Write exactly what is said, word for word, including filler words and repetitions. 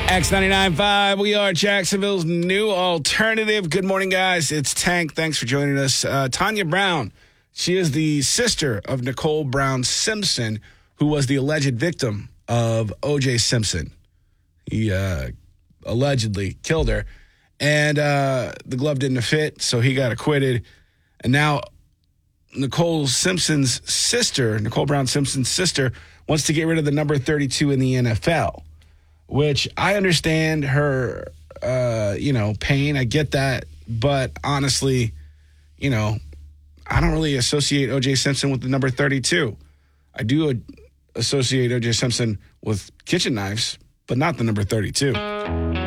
X ninety-nine point five, we are Jacksonville's new alternative. Good morning, guys. It's Tank. Thanks for joining us. Uh, Tanya Brown, she is the sister of Nicole Brown Simpson, who was the alleged victim of O J Simpson. He uh, allegedly killed her, and uh, the glove didn't fit, so he got acquitted. And now Nicole Simpson's sister, Nicole Brown Simpson's sister, wants to get rid of the number thirty-two in the N F L. Which I understand her, uh, you know, pain. I get that. But honestly, you know, I don't really associate O J Simpson with the number thirty-two. I do associate O J Simpson with kitchen knives, but not the number thirty-two.